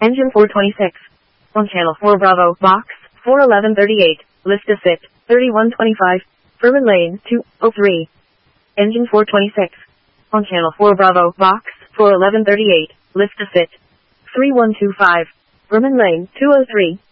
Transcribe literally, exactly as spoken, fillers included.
Engine four twenty-six. On channel four Bravo, box, four eleven thirty-eight, lift to fit, thirty-one twenty-five, Furman Lane, two oh three. Engine four twenty-six. On channel four Bravo, box, four eleven thirty-eight, lift to fit, three one two five, Furman Lane, two oh three.